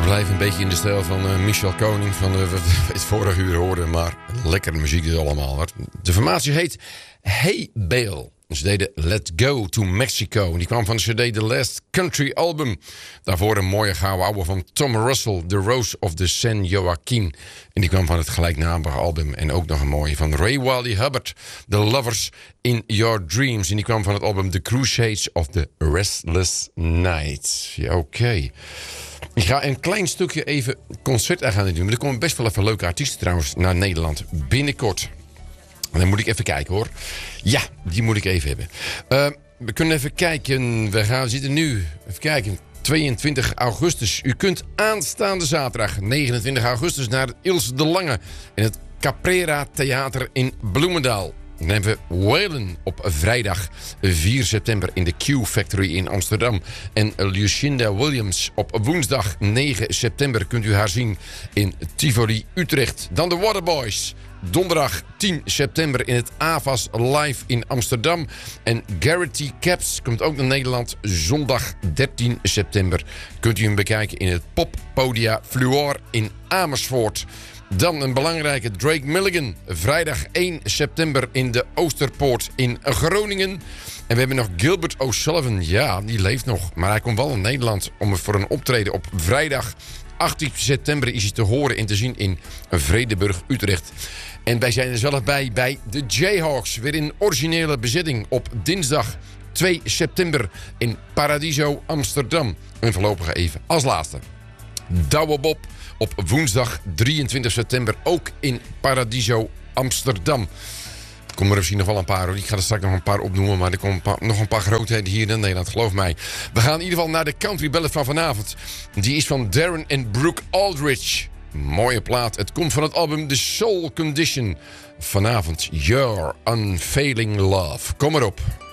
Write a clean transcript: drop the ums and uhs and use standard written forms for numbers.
blijven een beetje in de stijl van Michel Koning van wat we het vorige uur hoorden. Maar lekkere muziek is allemaal. De formatie heet Hey Bale. Ze deden Let's Go to Mexico. Die kwam van de CD The Last Country Album. Daarvoor een mooie gouden oude van Tom Russell, The Rose of the San Joaquin. En die kwam van het gelijknamige album. En ook nog een mooie van Ray Wylie Hubbard, The Lovers in Your Dreams. En die kwam van het album The Crusades of the Restless Night. Ja, oké. Ik ga een klein stukje even concert gaan doen. Er komen best wel even leuke artiesten trouwens naar Nederland binnenkort. Dan moet ik even kijken hoor. Ja, die moet ik even hebben. We kunnen even kijken. We zitten nu, even kijken, 22 augustus. U kunt aanstaande zaterdag, 29 augustus, naar Ilse de Lange in het Caprera Theater in Bloemendaal. Dan hebben we Waylon op vrijdag 4 september in de Q Factory in Amsterdam. En Lucinda Williams op woensdag 9 september kunt u haar zien in Tivoli Utrecht. Dan de Waterboys. Donderdag 10 september in het AVAS Live in Amsterdam. En Garrity Caps komt ook naar Nederland. Zondag 13 september kunt u hem bekijken in het Poppodia Fluor in Amersfoort. Dan een belangrijke Drake Milligan. Vrijdag 1 september in de Oosterpoort in Groningen. En we hebben nog Gilbert O'Sullivan. Ja, die leeft nog. Maar hij komt wel in Nederland voor een optreden op vrijdag 18 september is hij te horen en te zien in Vredenburg, Utrecht. En wij zijn er zelf bij de Jayhawks. Weer in originele bezetting op dinsdag 2 september in Paradiso Amsterdam. En voorlopig even als laatste Douwe Bob op woensdag 23 september ook in Paradiso Amsterdam. Er komen er misschien nog wel een paar hoor. Ik ga er straks nog een paar opnoemen. Maar er komen nog een paar grootheden hier in Nederland. Geloof mij. We gaan in ieder geval naar de country ballad van vanavond. Die is van Darren en Brooke Aldridge. Mooie plaat. Het komt van het album The Soul Condition. Vanavond Your Unfailing Love. Kom erop.